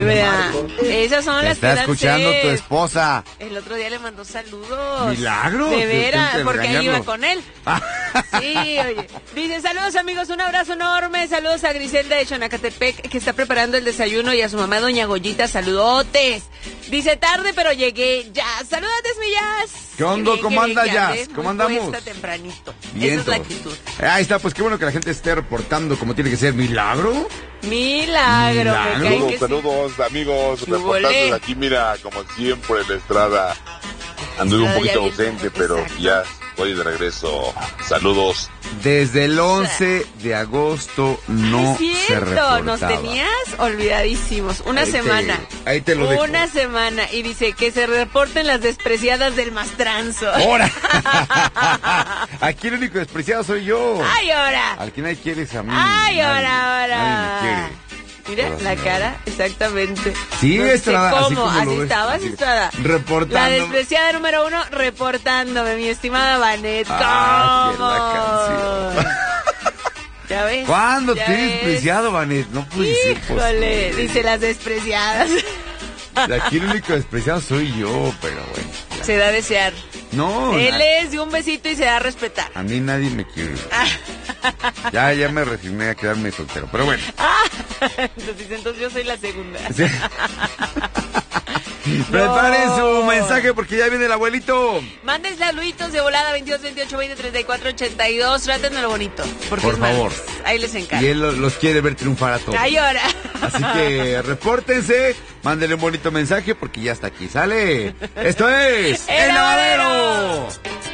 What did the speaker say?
Vea, esas son las que dan Está escuchando sed. tu esposa. El otro día le mandó saludos. ¿Milagro? De veras, Intenten porque ahí regañarlo. iba con él. Sí, oye. Dice, saludos amigos, un abrazo enorme. Saludos a Griselda de Xonacatepec, que está preparando el desayuno, y a su mamá, doña Goyita, saludotes. Dice, tarde, pero llegué ya. Saludotes, mi Jazz. ¿Qué onda? Bien, ¿Cómo anda, bien, Jazz? ¿ves? ¿Cómo Muy andamos? puesta tempranito. Bien, Esa es la todo. actitud. Ahí está, pues qué bueno que la gente esté reportando como tiene que ser. ¿Milagro? Milagro. Milagro. Me cae que sí. Saludos amigos, Volé. reportando aquí, mira, como siempre la Estrada. Anduve un Estrada poquito ya viene, ausente, pero exacto. ya estoy de regreso. Saludos. Desde el 11 de agosto no Es se cierto, reportaba. nos tenías olvidadísimos. Una semana. Ahí te lo dejo. Una semana. Y dice que se reporten las despreciadas del Mastranzo. ¡Ahora! Aquí el único despreciado soy yo. ¡Ay, ahora! Al que nadie quiere es a mí. ¡Ay, Nadie- ahora! Nadie me quiere. Mira Todas la no. cara, exactamente. Sí, No sé Estrada, así cómo, como lo así ves, estabas, así, Estrada. reportando. La despreciada número 1, reportándome, mi estimada Vanet. Ah, ¿Cómo? que la canción. ¿Ya ves? ¿Cuándo ¿Ya te he ves? despreciado, Vanet? No puede ser Híjole, posible. dice las despreciadas. De aquí el único despreciado soy yo, pero bueno. ya. Se da a desear. No, Él na- es de un besito y se da a respetar. a mí nadie me quiere. Ya me resigné a quedarme soltero, pero bueno. Entonces yo soy la segunda. Sí. Preparen su mensaje porque ya viene el abuelito. Manden saluditos de volada 22 28 20 34 82. Trátenlo bonito. Porque Por es más, favor. ahí les Y encargo. él los quiere ver triunfar a todos. Ay, ahora. Así que repórtense, mándenle un bonito mensaje porque ya está aquí. ¡Sale! Esto es ¡El El Lavadero! Lavadero.